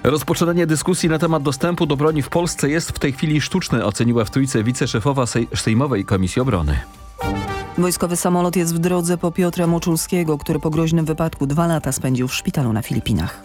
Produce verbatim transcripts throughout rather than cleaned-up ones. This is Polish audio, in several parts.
Rozpoczynanie dyskusji na temat dostępu do broni w Polsce jest w tej chwili sztuczne, oceniła w Trójce wiceszefowa sej- Sejmowej Komisji Obrony. Wojskowy samolot jest w drodze po Piotra Moczulskiego, który po groźnym wypadku dwa lata spędził w szpitalu na Filipinach.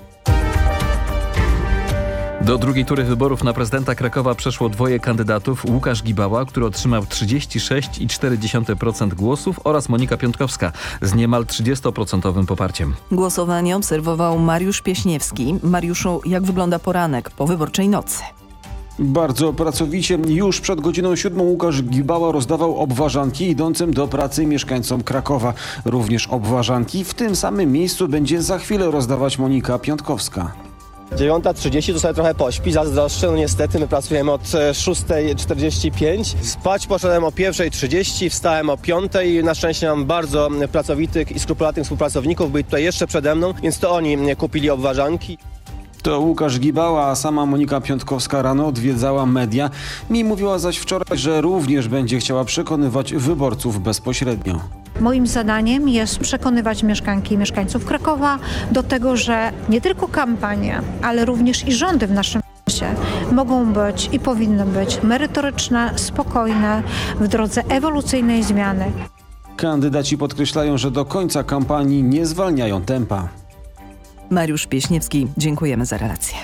Do drugiej tury wyborów na prezydenta Krakowa przeszło dwoje kandydatów. Łukasz Gibała, który otrzymał trzydzieści sześć przecinek cztery procent głosów, oraz Monika Piątkowska z niemal trzydziestoprocentowym poparciem. Głosowanie obserwował Mariusz Pieśniewski. Mariuszu, jak wygląda poranek po wyborczej nocy? Bardzo pracowicie. Już przed godziną siódmą Łukasz Gibała rozdawał obwarzanki idącym do pracy mieszkańcom Krakowa. Również obwarzanki w tym samym miejscu będzie za chwilę rozdawać Monika Piątkowska. dziewiąta trzydzieści to sobie trochę pośpi, zazdroszczę, no niestety my pracujemy od szósta czterdzieści pięć. Spać poszedłem o pierwsza trzydzieści, wstałem o piątej. Na szczęście mam bardzo pracowitych i skrupulatnych współpracowników, byli tutaj jeszcze przede mną, więc to oni kupili obwarzanki. To Łukasz Gibała, a sama Monika Piątkowska rano odwiedzała media. Mi mówiła zaś wczoraj, że również będzie chciała przekonywać wyborców bezpośrednio. Moim zadaniem jest przekonywać mieszkanki i mieszkańców Krakowa do tego, że nie tylko kampanie, ale również i rządy w naszym mieście mogą być i powinny być merytoryczne, spokojne, w drodze ewolucyjnej zmiany. Kandydaci podkreślają, że do końca kampanii nie zwalniają tempa. Mariusz Pieśniewski, dziękujemy za relację.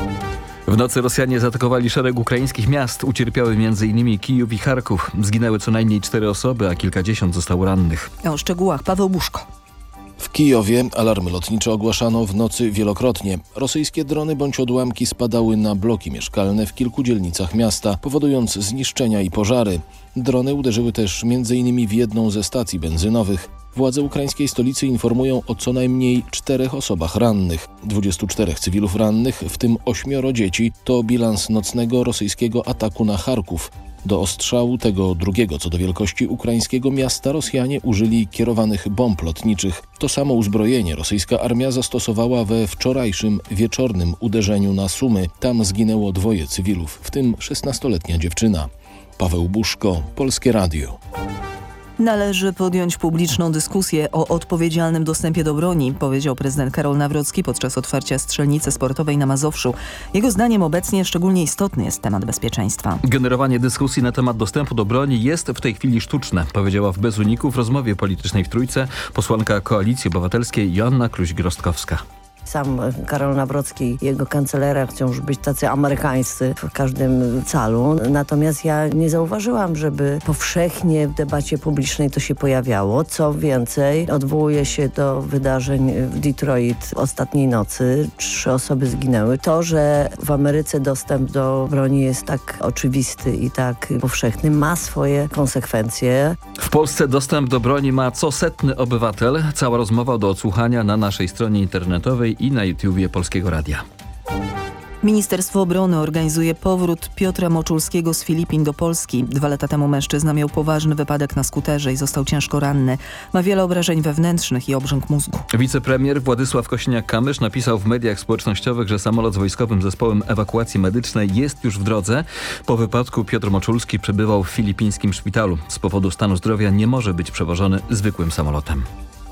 W nocy Rosjanie zaatakowali szereg ukraińskich miast. Ucierpiały między innymi Kijów i Charków. Zginęły co najmniej cztery osoby, a kilkadziesiąt zostało rannych. O szczegółach Paweł Buszko. W Kijowie alarmy lotnicze ogłaszano w nocy wielokrotnie. Rosyjskie drony bądź odłamki spadały na bloki mieszkalne w kilku dzielnicach miasta, powodując zniszczenia i pożary. Drony uderzyły też między innymi w jedną ze stacji benzynowych. Władze ukraińskiej stolicy informują o co najmniej czterech osobach rannych. dwudziestu czterech cywilów rannych, w tym ośmioro dzieci, to bilans nocnego rosyjskiego ataku na Charków. Do ostrzału tego drugiego co do wielkości ukraińskiego miasta Rosjanie użyli kierowanych bomb lotniczych. To samo uzbrojenie rosyjska armia zastosowała we wczorajszym wieczornym uderzeniu na Sumy. Tam zginęło dwoje cywilów, w tym szesnastoletnia dziewczyna. Paweł Buszko, Polskie Radio. Należy podjąć publiczną dyskusję o odpowiedzialnym dostępie do broni, powiedział prezydent Karol Nawrocki podczas otwarcia strzelnicy sportowej na Mazowszu. Jego zdaniem obecnie szczególnie istotny jest temat bezpieczeństwa. Generowanie dyskusji na temat dostępu do broni jest w tej chwili sztuczne, powiedziała w Bez Uniku w rozmowie politycznej w Trójce posłanka Koalicji Obywatelskiej Joanna Kluź-Grostkowska. Sam Karol Nawrocki i jego kancelaria chcą już być tacy amerykańscy w każdym calu. Natomiast ja nie zauważyłam, żeby powszechnie w debacie publicznej to się pojawiało. Co więcej, odwołuję się do wydarzeń w Detroit ostatniej nocy. Trzy osoby zginęły. To, że w Ameryce dostęp do broni jest tak oczywisty i tak powszechny, ma swoje konsekwencje. W Polsce dostęp do broni ma co setny obywatel. Cała rozmowa do odsłuchania na naszej stronie internetowej i na YouTubie Polskiego Radia. Ministerstwo Obrony organizuje powrót Piotra Moczulskiego z Filipin do Polski. Dwa lata temu mężczyzna miał poważny wypadek na skuterze i został ciężko ranny. Ma wiele obrażeń wewnętrznych i obrzęk mózgu. Wicepremier Władysław Kosiniak-Kamysz napisał w mediach społecznościowych, że samolot z wojskowym zespołem ewakuacji medycznej jest już w drodze. Po wypadku Piotr Moczulski przebywał w filipińskim szpitalu. Z powodu stanu zdrowia nie może być przewożony zwykłym samolotem.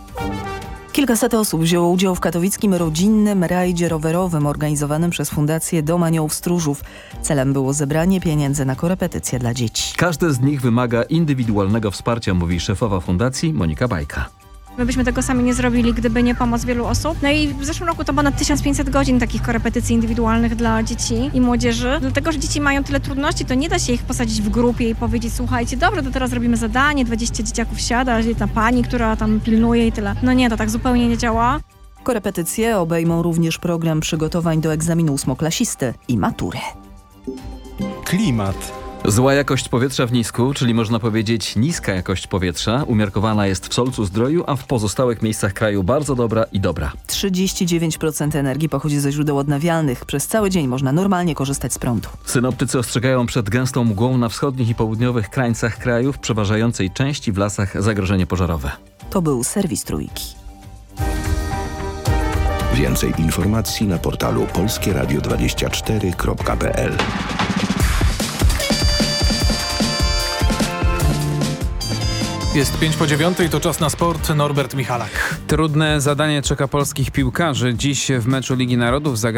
Kilkaset osób wzięło udział w katowickim rodzinnym rajdzie rowerowym organizowanym przez Fundację Dom Aniołów Stróżów. Celem było zebranie pieniędzy na korepetycje dla dzieci. Każde z nich wymaga indywidualnego wsparcia, mówi szefowa fundacji Monika Bajka. My byśmy tego sami nie zrobili, gdyby nie pomoc wielu osób. No i w zeszłym roku to ponad tysiąc pięćset godzin takich korepetycji indywidualnych dla dzieci i młodzieży. Dlatego, że dzieci mają tyle trudności, to nie da się ich posadzić w grupie i powiedzieć: słuchajcie, dobrze, to teraz robimy zadanie, dwadzieścia dzieciaków siada, jedna pani, która tam pilnuje i tyle. No nie, to tak zupełnie nie działa. Korepetycje obejmą również program przygotowań do egzaminu ósmoklasisty i matury. Klimat. Zła jakość powietrza w Nisku, czyli można powiedzieć niska jakość powietrza, umiarkowana jest w Solcu-Zdroju, a w pozostałych miejscach kraju bardzo dobra i dobra. trzydzieści dziewięć procent energii pochodzi ze źródeł odnawialnych. Przez cały dzień można normalnie korzystać z prądu. Synoptycy ostrzegają przed gęstą mgłą na wschodnich i południowych krańcach kraju, w przeważającej części w lasach zagrożenie pożarowe. To był serwis Trójki. Więcej informacji na portalu polskie radio dwadzieścia cztery kropka p l. Jest pięć po dziewiątej, to czas na sport. Norbert Michalak. Trudne zadanie czeka polskich piłkarzy. Dziś w meczu Ligi Narodów zagra